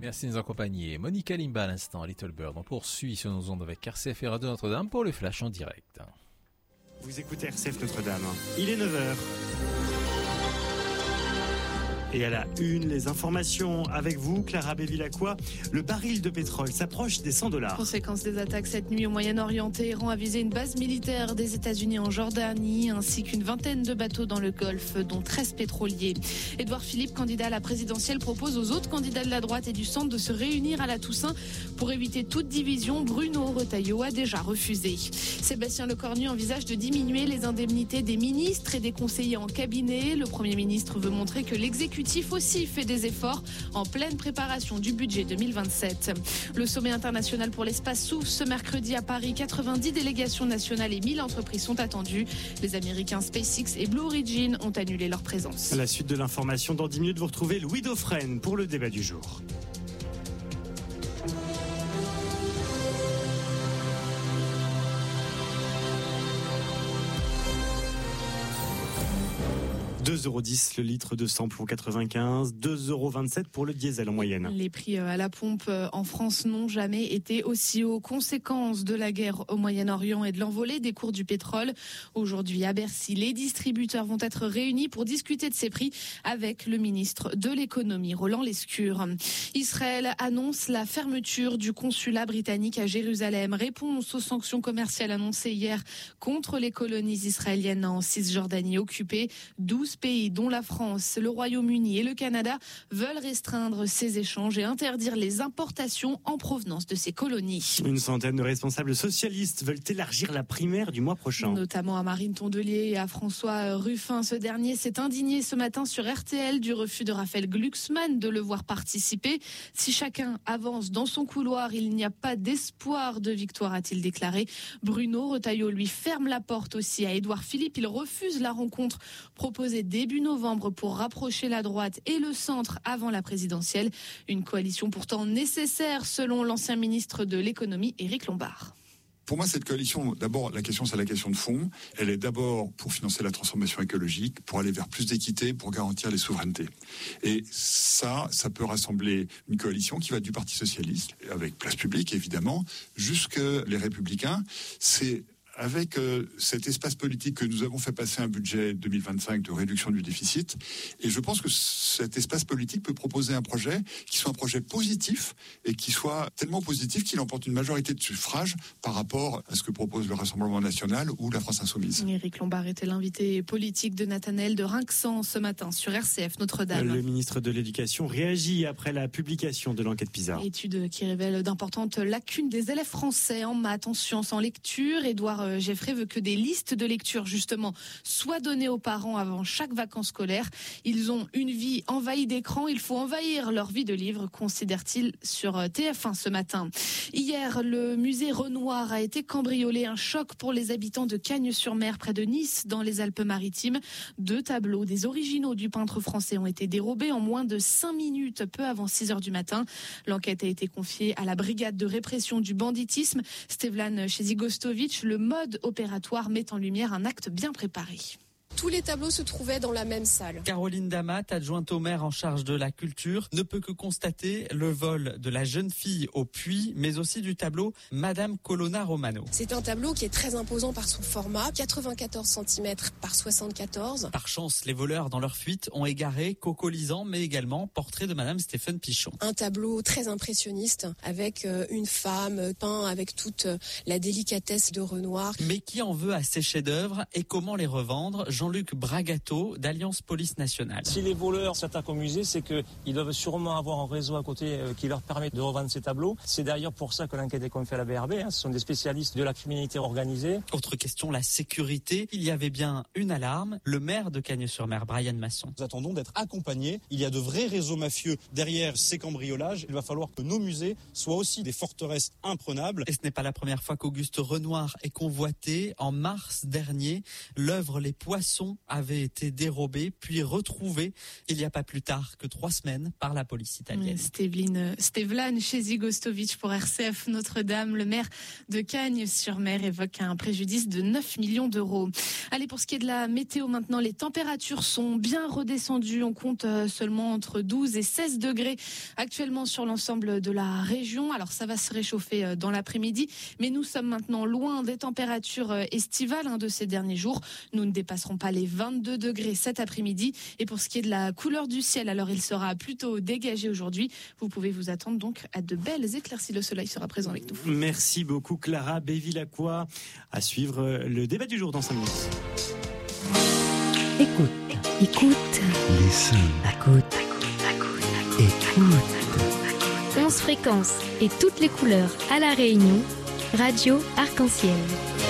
Merci de nous accompagner. Monica Limba à l'instant, Little Bird. On poursuit sur nos ondes avec RCF et Radio Notre-Dame pour le flash en direct. Vous écoutez RCF Notre-Dame. Il est 9h. Et à la une, les informations avec vous, Clara Bévilacqua. Le baril de pétrole s'approche des $100. Conséquence des attaques cette nuit au Moyen-Orient, Téhéran a visé une base militaire des États-Unis en Jordanie, ainsi qu'une vingtaine de bateaux dans le Golfe, dont 13 pétroliers. Édouard Philippe, candidat à la présidentielle, propose aux autres candidats de la droite et du centre de se réunir à la Toussaint pour éviter toute division. Bruno Retailleau a déjà refusé. Sébastien Lecornu envisage de diminuer les indemnités des ministres et des conseillers en cabinet. Le Premier ministre veut montrer que l'exécutif aussi fait des efforts en pleine préparation du budget 2027. Le sommet international pour l'espace s'ouvre ce mercredi à Paris. 90 délégations nationales et 1000 entreprises sont attendues. Les Américains SpaceX et Blue Origin ont annulé leur présence. À la suite de l'information, dans 10 minutes, vous retrouvez Louis Dauphren pour le débat du jour. €2,10 le litre de samplon 95, €2,27 pour le diesel en moyenne. Les prix à la pompe en France n'ont jamais été aussi hauts. Conséquence de la guerre au Moyen-Orient et de l'envolée des cours du pétrole. Aujourd'hui à Bercy, les distributeurs vont être réunis pour discuter de ces prix avec le ministre de l'économie, Roland Lescure. Israël annonce la fermeture du consulat britannique à Jérusalem. Réponse aux sanctions commerciales annoncées hier contre les colonies israéliennes en Cisjordanie occupée. 12 pays, dont la France, le Royaume-Uni et le Canada, veulent restreindre ces échanges et interdire les importations en provenance de ces colonies. Une centaine de responsables socialistes veulent élargir la primaire du mois prochain. Notamment à Marine Tondelier et à François Ruffin. Ce dernier s'est indigné ce matin sur RTL du refus de Raphaël Glucksmann de le voir participer. Si chacun avance dans son couloir, il n'y a pas d'espoir de victoire, a-t-il déclaré. Bruno Retailleau lui ferme la porte aussi à Édouard Philippe. Il refuse la rencontre proposée début novembre pour rapprocher la droite et le centre avant la présidentielle. Une coalition pourtant nécessaire selon l'ancien ministre de l'économie Éric Lombard. Pour moi, cette coalition, d'abord, la question, c'est la question de fond. Elle est d'abord pour financer la transformation écologique, pour aller vers plus d'équité, pour garantir les souverainetés. Et ça peut rassembler une coalition qui va du Parti socialiste, avec Place Publique, évidemment, jusque les Républicains. C'est avec cet espace politique que nous avons fait passer un budget 2025 de réduction du déficit. Et je pense que cet espace politique peut proposer un projet qui soit un projet positif et qui soit tellement positif qu'il emporte une majorité de suffrages par rapport à ce que propose le Rassemblement national ou la France insoumise. Éric Lombard était l'invité politique de Nathanaël de Rinxan ce matin sur RCF Notre-Dame. Le ministre de l'Éducation réagit après la publication de l'enquête PISA. Étude qui révèle d'importantes lacunes des élèves français en maths, en sciences, en lecture. Édouard Geffray veut que des listes de lecture, justement, soient données aux parents avant chaque vacances scolaires. Ils ont une vie envahie d'écran. Il faut envahir leur vie de livre, considère-t-il sur TF1 ce matin. Hier, le musée Renoir a été cambriolé. Un choc pour les habitants de Cagnes-sur-Mer, près de Nice, dans les Alpes-Maritimes. 2 tableaux, des originaux du peintre français, ont été dérobés en moins de 5 minutes, peu avant 6h du matin. L'enquête a été confiée à la brigade de répression du banditisme. Stevlan Chezigostovic, le mode opératoire met en lumière un acte bien préparé. Tous les tableaux se trouvaient dans la même salle. Caroline Damat, adjointe au maire en charge de la culture, ne peut que constater le vol de la jeune fille au puits, mais aussi du tableau Madame Colonna Romano. C'est un tableau qui est très imposant par son format, 94 cm par 74. Par chance, les voleurs dans leur fuite ont égaré Coco Lisan, mais également portrait de Madame Stéphane Pichon. Un tableau très impressionniste, avec une femme peinte avec toute la délicatesse de Renoir. Mais qui en veut à ces chefs-d'œuvre et comment les revendre? Jean-Luc Bragato d'Alliance Police Nationale. Si les voleurs s'attaquent au musée, c'est qu'ils doivent sûrement avoir un réseau à côté qui leur permet de revendre ces tableaux. C'est d'ailleurs pour ça que l'enquête est confiée à la BRB. Ce sont des spécialistes de la criminalité organisée. Autre question, la sécurité. Il y avait bien une alarme. Le maire de Cagnes-sur-Mer, Brian Masson. Nous attendons d'être accompagnés. Il y a de vrais réseaux mafieux derrière ces cambriolages. Il va falloir que nos musées soient aussi des forteresses imprenables. Et ce n'est pas la première fois qu'Auguste Renoir est convoité. En mars dernier, l'œuvre Les Poissons poisson avait été dérobé puis retrouvé il n'y a pas plus tard que 3 semaines par la police italienne. Stevlan Chezigostovic pour RCF Notre-Dame. Le maire de Cagnes-sur-Mer évoque un préjudice de 9 millions d'euros. Allez, pour ce qui est de la météo maintenant, les températures sont bien redescendues. On compte seulement entre 12 et 16 degrés actuellement sur l'ensemble de la région. Alors ça va se réchauffer dans l'après-midi, mais nous sommes maintenant loin des températures estivales de ces derniers jours. Nous ne dépasserons pas les 22 degrés cet après-midi. Et pour ce qui est de la couleur du ciel, alors il sera plutôt dégagé aujourd'hui. Vous pouvez vous attendre donc à de belles éclaircies. Le soleil sera présent avec nous. Merci beaucoup Clara Bevilacqua. À suivre le débat du jour dans 5 minutes. Écoute. Listen. Écoute. 11 fréquences et toutes les couleurs à La Réunion. Radio Arc-en-Ciel.